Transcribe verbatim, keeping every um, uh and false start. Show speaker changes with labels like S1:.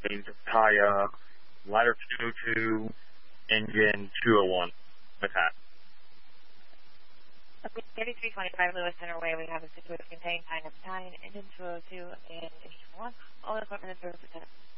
S1: Planes, Kaya, ladder two oh two, engine two oh one. With that.
S2: Okay, thirty-three twenty-five Lewis Center Way, we have a situation contained, time of time, engine two oh two, and engine one. All equipment is service attended.